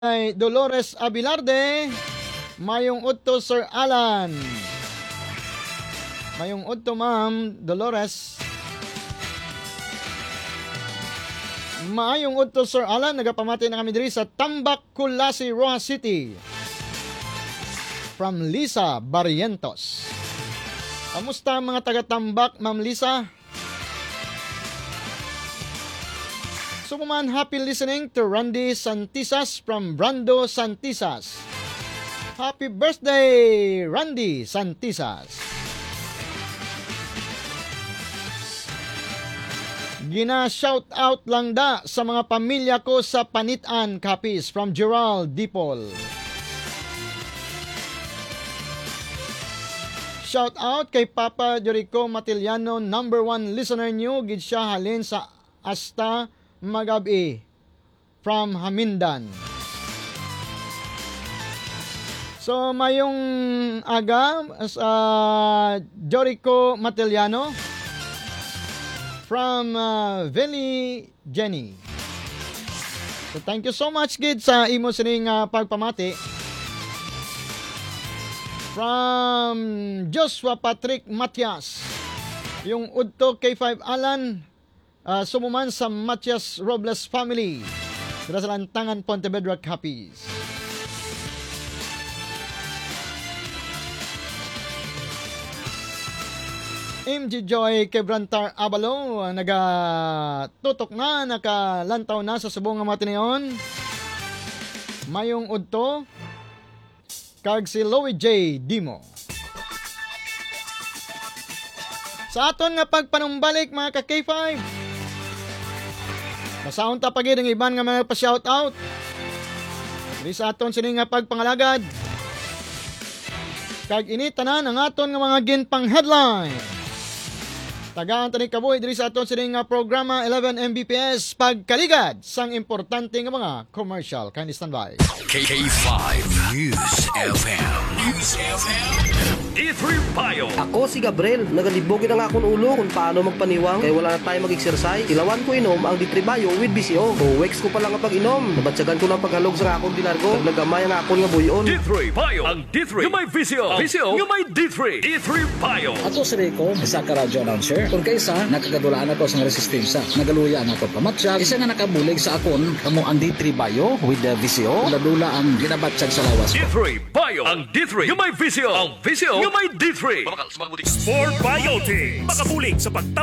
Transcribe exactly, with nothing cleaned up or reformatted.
Ay Dolores Abilarde, mayong udto Sir Alan. Mayong udto Ma'am Dolores. Maayong udto Sir Alan, nagapamati na kami diri sa Tambak, Kulasi, Rojas City. From Lisa Barrientos. Kamusta mga taga-Tambak, Ma'am Lisa? So kuman, happy listening to Randy Santisas from Brando Santisas. Happy birthday, Randy Santisas. Gina-shout out lang da sa mga pamilya ko sa Panitan, Capiz, from Gerald Dipol. Shout out kay Papa Jericho Matiliano, number one listener nyo, gid siya halin sa Asta Magabi from Hamindan. So mayong aga sa uh, Jericho Matiliano from uh, Valley Jenny. So thank you so much gid sa imo sining uh, pagpamati. From Joshua Patrick Matias, yung udto K five Alan, uh, sumuman sa Matias Robles family, sila sa Lantangan, Pontevedra, Capiz. M G Joy Quebrantar Abalo, nagatutok na, nakalantaw na sa subong nga matinion. Mayong udto kag si Louie J. Dimo. Sa aton nga pagpanumbalik mga ka-K five, masaon ta pagid ang iban nga mga pa-shoutout. Dili sa aton sini nga pagpangalagad. Kag ini tanan ang aton nga mga ginpang headline. Tagaan tani kaboy diri sa aton sini nga programa eleven M B P S pagkaligad sang importante nga mga commercial. Kindly standby. K five News F M. News F M. D three Bio. Ako si Gabriel, nagalibogin ang akong ulo kung paano magpaniwang kaya wala na tayo mag-exercise. Ilawan ko inom ang D three Bio with B C O. O weeks ko pa lang ang pag-inom. Nabatsagan ko lang paghalog sa akong dinargo. Naglagamay ang akong nga buyon. D three Bio. Ang D three yung may V C O. V C O yung may D three. D three Bio. Ato si Rico, isa ka radyo announcer. Kung kaysa, nakagadulaan ako sa resistensya. Nagaluya ang ako pamatsyag. Isa nga nakabulig sa akon, kamo ang D three Bio with the V C O. Ladula ang ginabatsyag sa lawas. D three Bio. Ang D three yung may V C O. Ang V C O yung may D three. Sport Biotic. Makabulig sa pagtapos